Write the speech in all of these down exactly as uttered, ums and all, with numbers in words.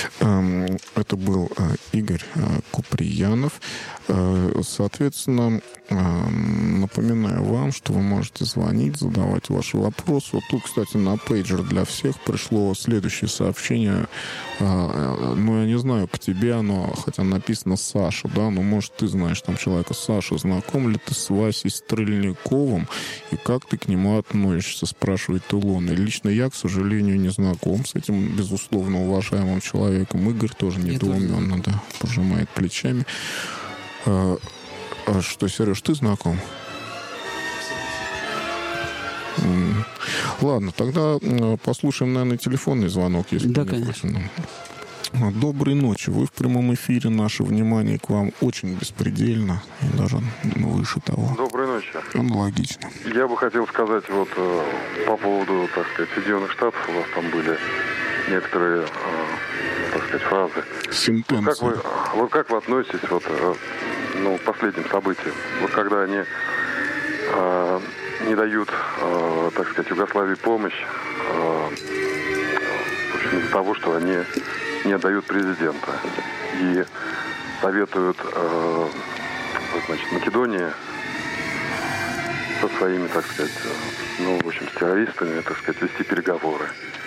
Это был Игорь Куприянов. Соответственно, напоминаю вам, что вы можете звонить, задавать ваши вопросы. Вот тут, кстати, на пейджер для всех пришло следующее сообщение. Ну, я не знаю, к тебе оно, хотя написано Саша, да, но, может, ты знаешь там человека. Саша, знаком ли ты с Васей Стрельниковым и как ты к нему относишься, спрашивает Илона. И лично я, к сожалению, не знаком с этим, безусловно, уважаемым человеком. Игорь тоже недоуменно, да, пожимает плечами. А, а что, Сереж, ты знаком? Ладно, тогда послушаем, наверное, телефонный звонок, если да, конечно. Доброй ночи. Вы в прямом эфире. Наше внимание к вам очень беспредельно. И даже выше того. Доброй ночи. Аналогично. Я бы хотел сказать вот по поводу, так сказать, Соединенных Штатов. У вас там были некоторые, так сказать, фразы. Сентенции. Как вы, вот как вы относитесь вот, ну, к последним событиям? Вот когда они э, не дают, э, так сказать, Югославии помощь, э, в общем, из-за того, что они не отдают президента. И советуют, э, значит, Македонии со своими, так сказать, ну, в общем, с террористами, так сказать, вести переговоры.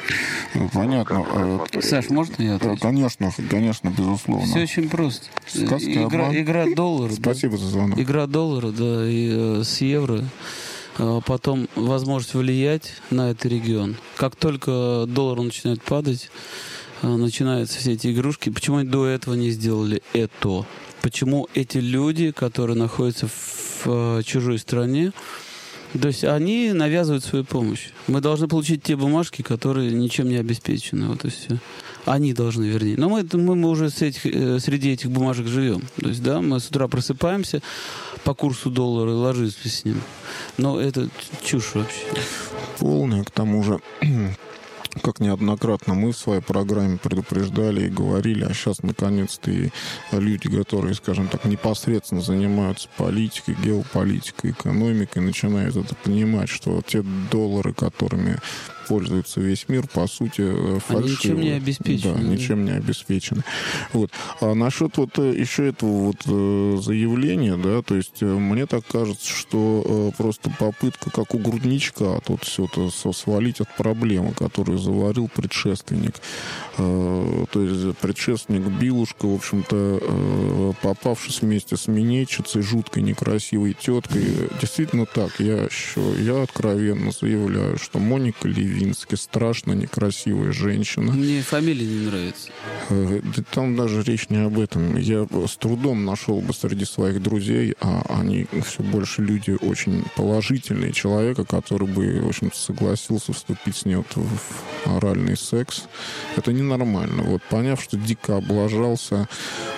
Понятно. Саш, можно я отвечу? Конечно, конечно, безусловно. Все очень просто. Игра, игра доллара. Спасибо да, за звонок. Игра доллара, да, и, э, с евро. Потом возможность влиять на этот регион. Как только доллар начинает падать, начинаются все эти игрушки. Почему они до этого не сделали это? Почему эти люди, которые находятся в чужой стране, то есть они навязывают свою помощь. Мы должны получить те бумажки, которые ничем не обеспечены. Вот и все. Они должны, вернее. Но мы, мы, мы уже с этих, среди этих бумажек живем. То есть, да, мы с утра просыпаемся по курсу доллара и ложимся с ним. Но это чушь вообще. Полная, к тому же... Как неоднократно мы в своей программе предупреждали и говорили, а сейчас наконец-то и люди, которые, скажем так, непосредственно занимаются политикой, геополитикой, экономикой, начинают это понимать, что те доллары, которыми пользуется весь мир, по сути, фальшивые. Они ничем не обеспечены. Да, ничем не обеспечены. Вот. А насчет вот еще этого вот заявления, да, то есть мне так кажется, что просто попытка, как у грудничка, тут все это свалить от проблемы, которую заварил предшественник. То есть предшественник Билушка, в общем-то, попавшись вместе с минетчицей, жуткой некрасивой теткой, действительно так, я еще, я откровенно заявляю, что Моника Левински страшно некрасивая женщина. Мне фамилия не нравится. Да там даже речь не об этом. Я с трудом нашел бы среди своих друзей, а они все больше люди очень положительные, человека, который бы, в общем-то, согласился вступить с ней вот в оральный секс. Это ненормально. Вот, поняв, что дико облажался,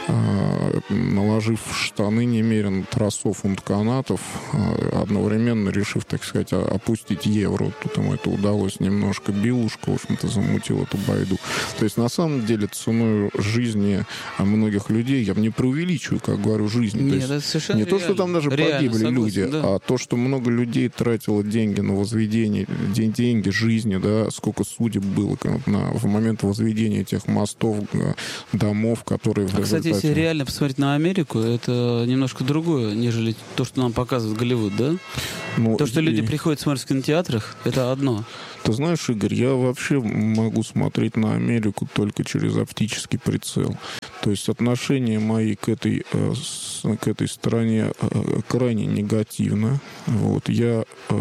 наложив в штаны немерено тросов унтканатов, одновременно решив, так сказать, опустить евро. Тут ему это удалось немножко. Билушка, в общем-то, замутил эту байду. То есть, на самом деле, ценой жизни многих людей, я не преувеличиваю, как говорю, жизни. Нет, то есть, это совершенно не реально. то, что там даже Реально, погибли согласен, люди, да. а то, что много людей тратило деньги на возведение, деньги, жизни, да, сколько судеб было на, в момент возведения этих мостов, домов, которые... А, кстати, если реально посмотреть на Америку, это немножко другое, нежели то, что нам показывает Голливуд, да? Ну, то, что и... люди приходят смотреть в кинотеатрах, это одно. Ты знаешь, Игорь, я вообще могу смотреть на Америку только через оптический прицел. То есть отношение мои к этой, к этой стране крайне негативно. Вот. Я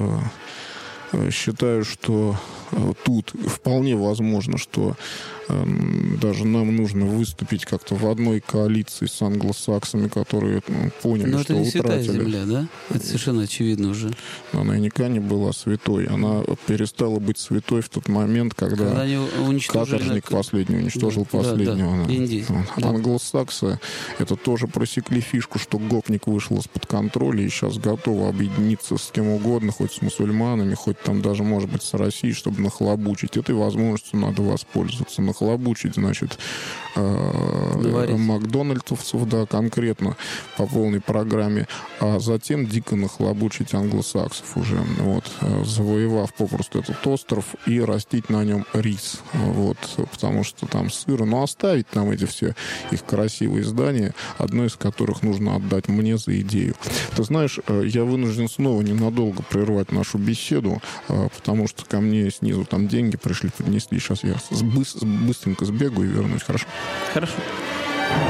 считаю, что тут вполне возможно, что даже нам нужно выступить как-то в одной коалиции с англосаксами, которые ну, поняли, Но что это не утратили. Святая земля, да? Это совершенно очевидно уже. Она никогда не была святой. Она перестала быть святой в тот момент, когда, когда каторжник на... последний уничтожил да, последнего. Да, да. Индии. Да. Англосаксы это тоже просекли фишку, что гопник вышел из-под контроля и сейчас готовы объединиться с кем угодно, хоть с мусульманами, хоть там даже, может быть, с Россией, чтобы нахлобучить. Этой возможностью надо воспользоваться. нахлобучить, значит, э, макдональдсовцев, да, конкретно по полной программе, а затем дико нахлобучить англосаксов уже, вот, завоевав попросту этот остров и растить на нем рис, вот, потому что там сыр, но оставить там эти все их красивые здания, одно из которых нужно отдать мне за идею. Ты знаешь, я вынужден снова ненадолго прервать нашу беседу, потому что ко мне снизу там деньги пришли, поднесли. Сейчас я быстренько сбегаю и вернусь. Хорошо? Хорошо.